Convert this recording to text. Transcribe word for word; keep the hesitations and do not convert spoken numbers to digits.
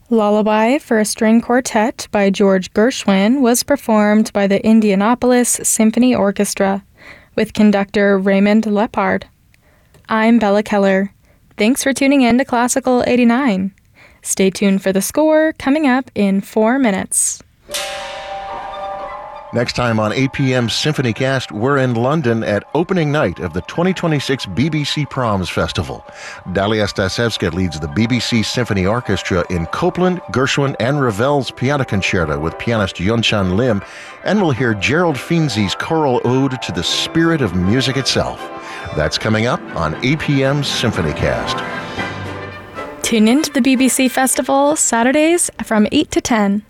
Lullaby for a String Quartet by George Gershwin was performed by the Indianapolis Symphony Orchestra with conductor Raymond Lepard. I'm Bella Keller. Thanks for tuning in to Classical eighty-nine. Stay tuned for the score coming up in four minutes. Next time on A P M Symphonycast, we're in London at opening night of the twenty twenty-six B B C Proms Festival. Dalia Stasevska leads the B B C Symphony Orchestra in Copland, Gershwin, and Ravel's Piano Concerto with pianist Yunchan Lim, and we'll hear Gerald Finzi's choral ode to the spirit of music itself. That's coming up on A P M Symphonycast. Tune in to the B B C Festival Saturdays from eight to ten.